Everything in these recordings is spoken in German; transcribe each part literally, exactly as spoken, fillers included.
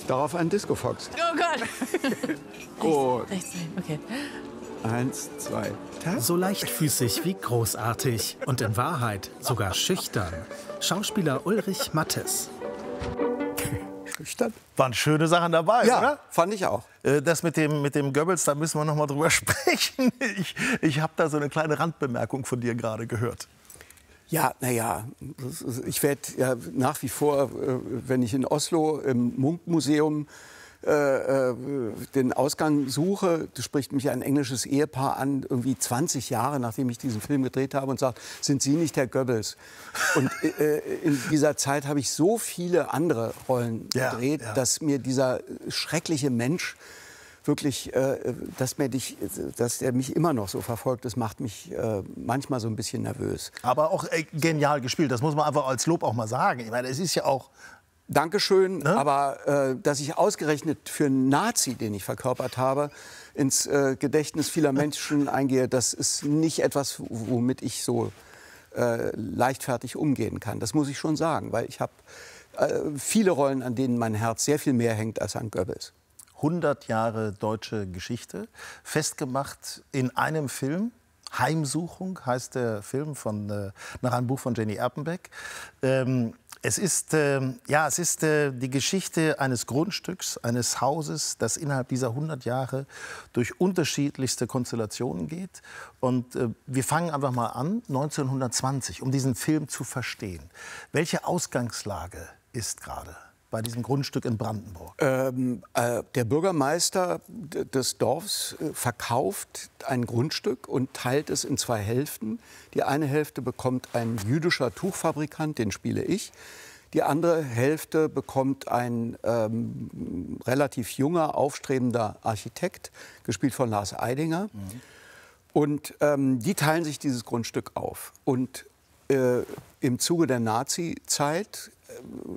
Darauf ein Disco-Fox. Oh Gott. Gut. Rechts, rechts, okay. Eins, zwei, tap. So leichtfüßig wie großartig und in Wahrheit sogar schüchtern. Schauspieler Ulrich Mattes. Schüchtern? Waren schöne Sachen dabei, Ja, oder? fand ich auch. Äh, Das mit dem, mit dem Goebbels, da müssen wir noch mal drüber sprechen. Ich, ich habe da so eine kleine Randbemerkung von dir gerade gehört. Ja, naja, ich werde ja nach wie vor, äh, wenn ich in Oslo im Munch-Museum äh, äh, den Ausgang suche, spricht mich ein englisches Ehepaar an, irgendwie zwanzig Jahre, nachdem ich diesen Film gedreht habe, und sagt, sind Sie nicht der Goebbels? Und äh, in dieser Zeit habe ich so viele andere Rollen Ja, gedreht, ja. dass mir dieser schreckliche Mensch wirklich, äh, dass, mir dich, dass er mich immer noch so verfolgt, das macht mich äh, manchmal so ein bisschen nervös. Aber auch äh, genial gespielt, das muss man einfach als Lob auch mal sagen. Ich meine, es ist ja auch... Dankeschön, Ne? aber äh, dass ich ausgerechnet für einen Nazi, den ich verkörpert habe, ins äh, Gedächtnis vieler Menschen eingehe, das ist nicht etwas, womit ich so äh, leichtfertig umgehen kann. Das muss ich schon sagen, weil ich habe äh, viele Rollen, an denen mein Herz sehr viel mehr hängt als an Goebbels. hundert Jahre deutsche Geschichte, festgemacht in einem Film. Heimsuchung heißt der Film von, äh, nach einem Buch von Jenny Erpenbeck. Ähm, es ist, ähm, ja, es ist äh, die Geschichte eines Grundstücks, eines Hauses, das innerhalb dieser hundert Jahre durch unterschiedlichste Konstellationen geht. Und äh, wir fangen einfach mal an, neunzehnhundertzwanzig, um diesen Film zu verstehen. Welche Ausgangslage ist gerade bei diesem Grundstück in Brandenburg? Ähm, äh, der Bürgermeister d- des Dorfs äh, verkauft ein Grundstück und teilt es in zwei Hälften. Die eine Hälfte bekommt ein jüdischer Tuchfabrikant, den spiele ich. Die andere Hälfte bekommt ein ähm, relativ junger, aufstrebender Architekt, gespielt von Lars Eidinger. Mhm. Und ähm, die teilen sich dieses Grundstück auf. Und äh, im Zuge der Nazi-Zeit äh,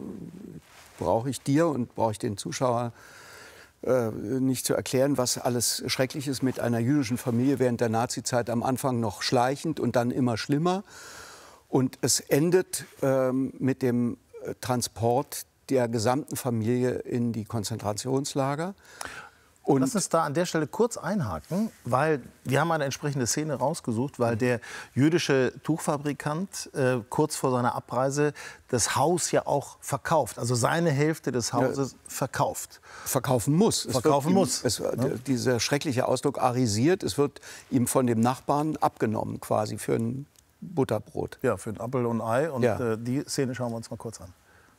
brauche ich dir und brauche ich den Zuschauer äh, nicht zu erklären, was alles Schreckliches mit einer jüdischen Familie während der Nazizeit am Anfang noch schleichend und dann immer schlimmer. Und es endet ähm, mit dem Transport der gesamten Familie in die Konzentrationslager. Und Lass uns da an der Stelle kurz einhaken, weil wir haben eine entsprechende Szene rausgesucht, weil der jüdische Tuchfabrikant äh, kurz vor seiner Abreise das Haus ja auch verkauft, also seine Hälfte des Hauses ja. verkauft. Verkaufen muss. Es Verkaufen ihm, muss. Es, ja. Dieser schreckliche Ausdruck arisiert, es wird ihm von dem Nachbarn abgenommen quasi für ein Butterbrot. Ja, für ein Apfel und ein Ei und Ja. äh, die Szene schauen wir uns mal kurz an.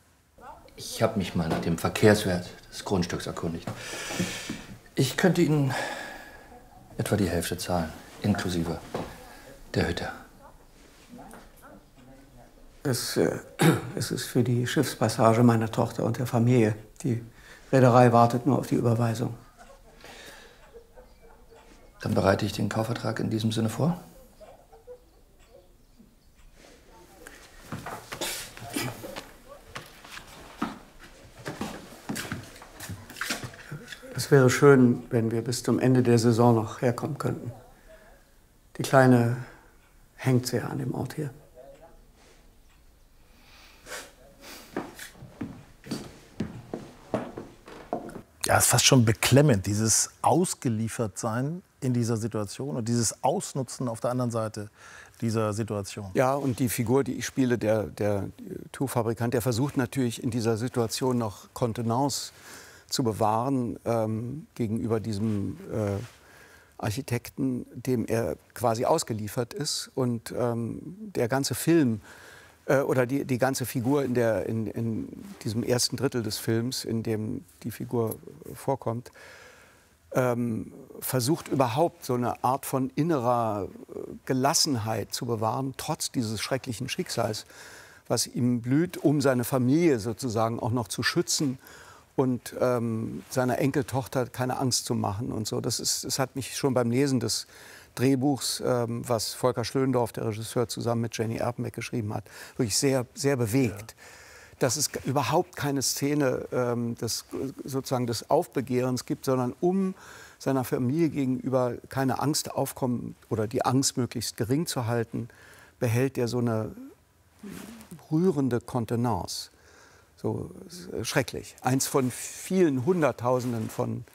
Ich habe mich mal nach dem Verkehrswert des Grundstücks erkundigt. Ich könnte Ihnen etwa die Hälfte zahlen, inklusive der Hütte. Es, äh, es ist für die Schiffspassage meiner Tochter und der Familie. Die Reederei wartet nur auf die Überweisung. Dann bereite ich den Kaufvertrag in diesem Sinne vor. Es wäre schön, wenn wir bis zum Ende der Saison noch herkommen könnten. Die Kleine hängt sehr an dem Ort hier. Ja, es ist fast schon beklemmend, dieses Ausgeliefertsein in dieser Situation und dieses Ausnutzen auf der anderen Seite dieser Situation. Ja, und die Figur, die ich spiele, der, der Tuchfabrikant, der versucht natürlich in dieser Situation noch Kontenance zu bewahren ähm, gegenüber diesem äh, Architekten, dem er quasi ausgeliefert ist. Und ähm, der ganze Film äh, oder die, die ganze Figur in, der, in, in diesem ersten Drittel des Films, in dem die Figur vorkommt, ähm, versucht überhaupt so eine Art von innerer Gelassenheit zu bewahren, trotz dieses schrecklichen Schicksals, was ihm blüht, um seine Familie sozusagen auch noch zu schützen und ähm, seiner Enkeltochter keine Angst zu machen und so. Das, ist, das hat mich schon beim Lesen des Drehbuchs, ähm, was Volker Schlöndorff, der Regisseur, zusammen mit Jenny Erpenbeck geschrieben hat, wirklich sehr, sehr bewegt. Ja. Dass es überhaupt keine Szene ähm, des, sozusagen des Aufbegehrens gibt, sondern um seiner Familie gegenüber keine Angst aufkommen oder die Angst möglichst gering zu halten, behält er so eine rührende Kontenance. So äh, schrecklich. Eins von vielen Hunderttausenden von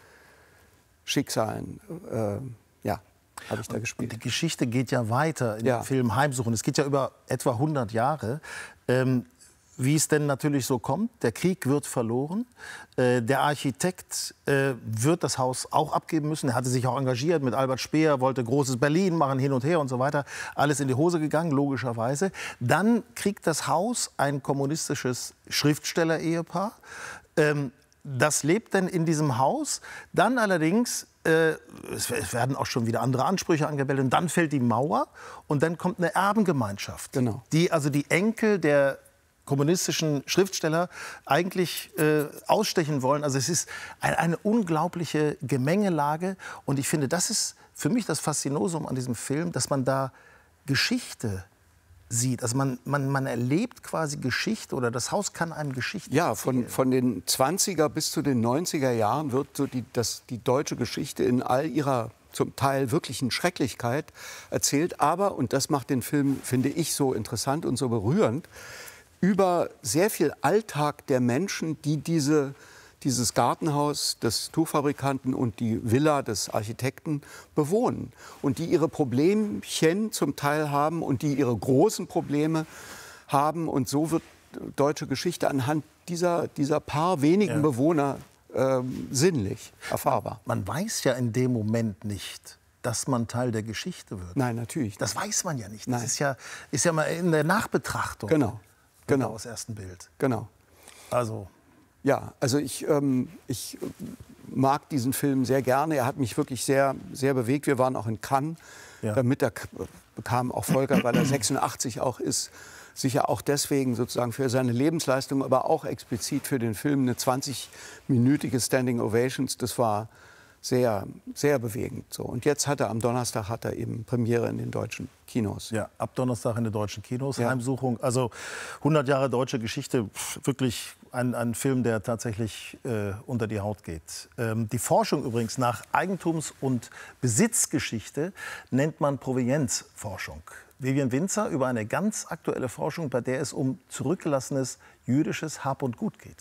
Schicksalen. Äh, ja, habe ich da gespielt. Und die Geschichte geht ja weiter im Ja. Film Heimsuchung. Es geht ja über etwa hundert Jahre. Ähm, wie es denn natürlich so kommt, der Krieg wird verloren. Äh, der Architekt äh, wird das Haus auch abgeben müssen. Er hatte sich auch engagiert mit Albert Speer, wollte großes Berlin machen, hin und her und so weiter. Alles in die Hose gegangen, logischerweise. Dann kriegt das Haus ein kommunistisches Schriftsteller-Ehepaar. Ähm, das lebt dann in diesem Haus. Dann allerdings, äh, es werden auch schon wieder andere Ansprüche angemeldet. Und dann fällt die Mauer und dann kommt eine Erbengemeinschaft. Genau. Die also die Enkel der kommunistischen Schriftsteller eigentlich äh, ausstechen wollen. Also es ist ein, eine unglaubliche Gemengelage. Und ich finde, das ist für mich das Faszinosum an diesem Film, dass man da Geschichte sieht. Also man, man, man erlebt quasi Geschichte oder das Haus kann einem Geschichte Ja, erzählen. von, von den zwanziger bis zu den neunziger Jahren wird so die, das, die deutsche Geschichte in all ihrer zum Teil wirklichen Schrecklichkeit erzählt. Aber, und das macht den Film, finde ich, so interessant und so berührend, über sehr viel Alltag der Menschen, die diese, dieses Gartenhaus des Tuchfabrikanten und die Villa des Architekten bewohnen. Und die ihre Problemchen zum Teil haben und die ihre großen Probleme haben. Und so wird deutsche Geschichte anhand dieser, dieser paar wenigen Ja. Bewohner ähm, sinnlich erfahrbar. Man weiß ja in dem Moment nicht, dass man Teil der Geschichte wird. Nein, natürlich. Das weiß man ja nicht. Das Nein. ist ja, ist ja mal in der Nachbetrachtung. Genau, genau. Aus ersten Bild. Genau. Also, Ja, also ich, ähm, ich mag diesen Film sehr gerne. Er hat mich wirklich sehr, sehr bewegt. Wir waren auch in Cannes. Ja. Äh, mit der, bekam auch Volker, weil er sechsundachtzig auch ist, sicher auch deswegen sozusagen für seine Lebensleistung, aber auch explizit für den Film eine zwanzigminütige Standing Ovations. Das war sehr, sehr bewegend. So. Und jetzt hat er am Donnerstag hat er eben Premiere in den deutschen Kinos. ja, ab Donnerstag in den deutschen Kinos, Ja. Heimsuchung. Also hundert Jahre deutsche Geschichte, pff, wirklich ein, ein Film, der tatsächlich äh, unter die Haut geht. Ähm, die Forschung übrigens nach Eigentums- und Besitzgeschichte nennt man Provenienzforschung. Vivian Winzer über eine ganz aktuelle Forschung, bei der es um zurückgelassenes jüdisches Hab und Gut geht.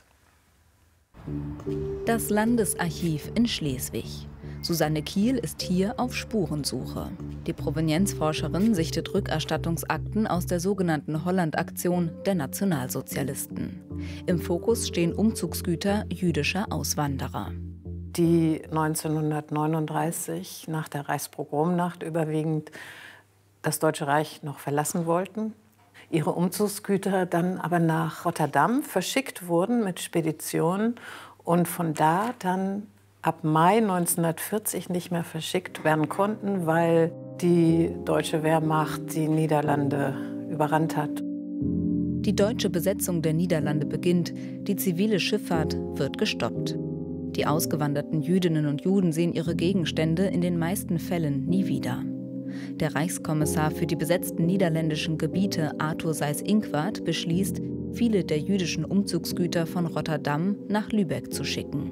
Das Landesarchiv in Schleswig. Susanne Kiel ist hier auf Spurensuche. Die Provenienzforscherin sichtet Rückerstattungsakten aus der sogenannten Holland-Aktion der Nationalsozialisten. Im Fokus stehen Umzugsgüter jüdischer Auswanderer. Die neunzehnhundertneununddreißig nach der Reichspogromnacht überwiegend das Deutsche Reich noch verlassen wollten. Ihre Umzugsgüter dann aber nach Rotterdam verschickt wurden mit Speditionen und von da dann ab Mai neunzehnhundertvierzig nicht mehr verschickt werden konnten, weil die deutsche Wehrmacht die Niederlande überrannt hat. Die deutsche Besetzung der Niederlande beginnt, die zivile Schifffahrt wird gestoppt. Die ausgewanderten Jüdinnen und Juden sehen ihre Gegenstände in den meisten Fällen nie wieder. Der Reichskommissar für die besetzten niederländischen Gebiete, Arthur Seyß-Inquart, beschließt, viele der jüdischen Umzugsgüter von Rotterdam nach Lübeck zu schicken.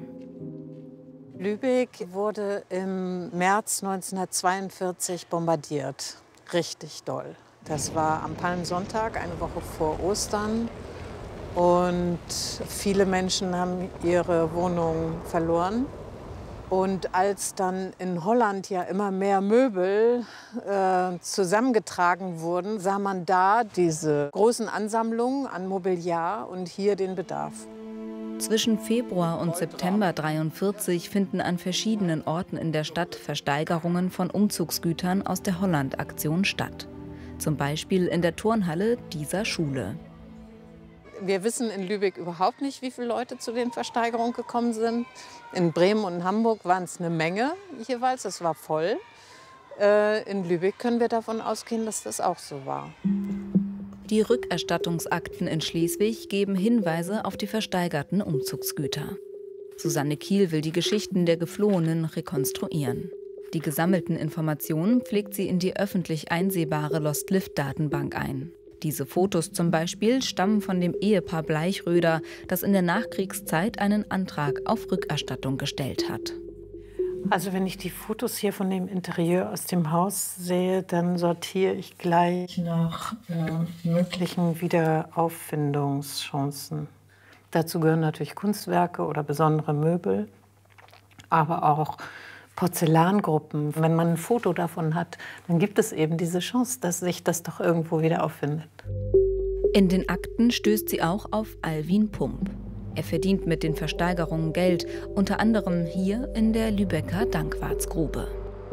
Lübeck wurde im März neunzehnhundertzweiundvierzig bombardiert. Richtig doll. Das war am Palmsonntag, eine Woche vor Ostern. Und viele Menschen haben ihre Wohnung verloren. Und als dann in Holland ja immer mehr Möbel äh, zusammengetragen wurden, sah man da diese großen Ansammlungen an Mobiliar und hier den Bedarf. Zwischen Februar und September neunzehnhundertdreiundvierzig finden an verschiedenen Orten in der Stadt Versteigerungen von Umzugsgütern aus der Holland-Aktion statt. Zum Beispiel in der Turnhalle dieser Schule. Wir wissen in Lübeck überhaupt nicht, wie viele Leute zu den Versteigerungen gekommen sind. In Bremen und in Hamburg waren es eine Menge jeweils, das war voll. Äh, in Lübeck können wir davon ausgehen, dass das auch so war. Die Rückerstattungsakten in Schleswig geben Hinweise auf die versteigerten Umzugsgüter. Susanne Kiel will die Geschichten der Geflohenen rekonstruieren. Die gesammelten Informationen pflegt sie in die öffentlich einsehbare Lost-Lift-Datenbank ein. Diese Fotos zum Beispiel stammen von dem Ehepaar Bleichröder, das in der Nachkriegszeit einen Antrag auf Rückerstattung gestellt hat. Also wenn ich die Fotos hier von dem Interieur aus dem Haus sehe, dann sortiere ich gleich nach äh, möglichen Wiederauffindungschancen. Dazu gehören natürlich Kunstwerke oder besondere Möbel, aber auch Porzellangruppen. Wenn man ein Foto davon hat, dann gibt es eben diese Chance, dass sich das doch irgendwo wieder auffindet. In den Akten stößt sie auch auf Alwin Pump. Er verdient mit den Versteigerungen Geld, unter anderem hier in der Lübecker Dankwartsgrube.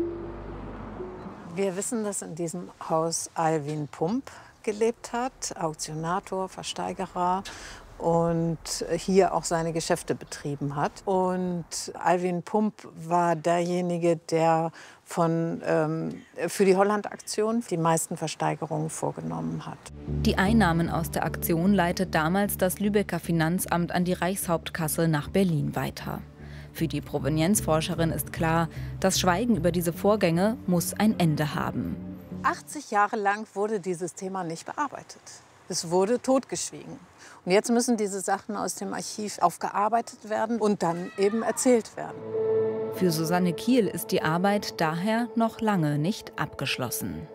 Wir wissen, dass in diesem Haus Alwin Pump gelebt hat, Auktionator, Versteigerer, und hier auch seine Geschäfte betrieben hat. Und Alwin Pump war derjenige, der von, ähm, für die Holland-Aktion die meisten Versteigerungen vorgenommen hat. Die Einnahmen aus der Aktion leitet damals das Lübecker Finanzamt an die Reichshauptkasse nach Berlin weiter. Für die Provenienzforscherin ist klar, das Schweigen über diese Vorgänge muss ein Ende haben. achtzig Jahre lang wurde dieses Thema nicht bearbeitet. Es wurde totgeschwiegen. Und jetzt müssen diese Sachen aus dem Archiv aufgearbeitet werden und dann eben erzählt werden. Für Susanne Kiel ist die Arbeit daher noch lange nicht abgeschlossen.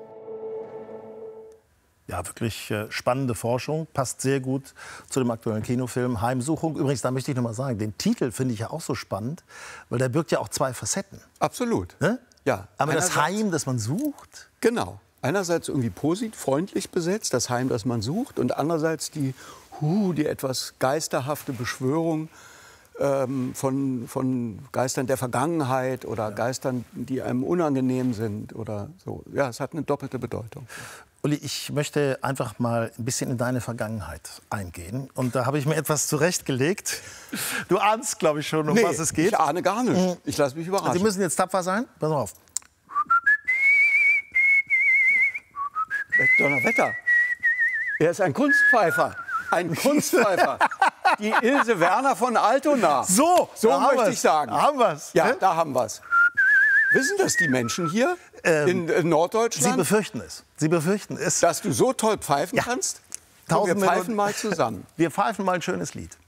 Ja, wirklich äh, spannende Forschung, passt sehr gut zu dem aktuellen Kinofilm Heimsuchung. Übrigens, da möchte ich noch mal sagen, den Titel finde ich ja auch so spannend, weil der birgt ja auch zwei Facetten. Absolut. Ne? Ja. Aber das Einerseits- Heim, das man sucht, Genau. Einerseits irgendwie positiv, freundlich besetzt, das Heim, das man sucht, und andererseits die, huh, die etwas geisterhafte Beschwörung ähm, von, von Geistern der Vergangenheit oder Geistern, die einem unangenehm sind oder so. Ja, es hat eine doppelte Bedeutung. Uli, ich möchte einfach mal ein bisschen in deine Vergangenheit eingehen. Und da habe ich mir etwas zurechtgelegt. Du ahnst, glaube ich, schon, um Nee, was es geht. ich ahne gar nicht. Ich lasse mich überraschen. Sie müssen jetzt tapfer sein. Pass mal auf. Donnerwetter. Er ist ein Kunstpfeifer. Ein Kunstpfeifer. Die Ilse Werner von Altona. So, so da haben möchte wir's. ich sagen. Da haben wir's. Ja, Ne? da haben wir es. Wissen das die Menschen hier Ähm, in, in Sie Norddeutschland, befürchten es. Sie befürchten es. dass du so toll pfeifen Ja. kannst? Komm, wir Tausend pfeifen Melodien. mal zusammen. Wir pfeifen mal ein schönes Lied.